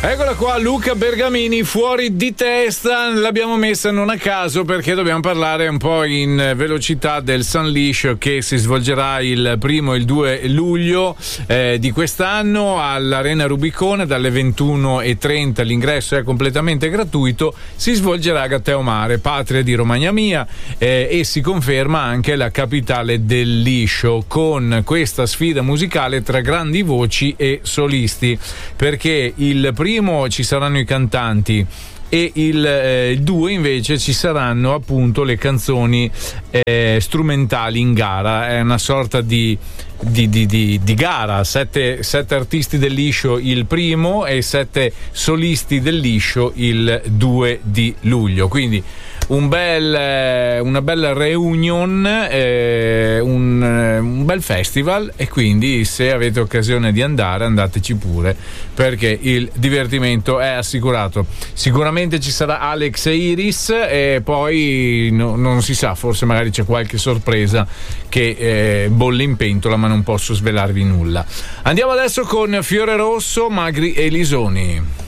Eccola qua, Luca Bergamini, Fuori di testa. L'abbiamo messa non a caso perché dobbiamo parlare un po' in velocità del Sunleash che si svolgerà il 1° e il 2 luglio di quest'anno all'Arena Rubicone dalle 21:30. L'ingresso è completamente gratuito. Si svolgerà a Gatteomare, patria di Romagna Mia, e si conferma anche la capitale del liscio con questa sfida musicale tra grandi voci e solisti, perché il primo ci saranno i cantanti e il 2 invece ci saranno appunto le canzoni strumentali in gara. È una sorta di gara, 7 artisti del liscio il 1° e 7 solisti del liscio il 2 di luglio, quindi una bella reunion, un bel festival, e quindi se avete occasione di andare, andateci pure, perché il divertimento è assicurato. Sicuramente ci sarà Alex e Iris, e poi non si sa, forse magari c'è qualche sorpresa che bolle in pentola, ma non posso svelarvi nulla. Andiamo adesso con Fiore Rosso, Magri e Lisoni.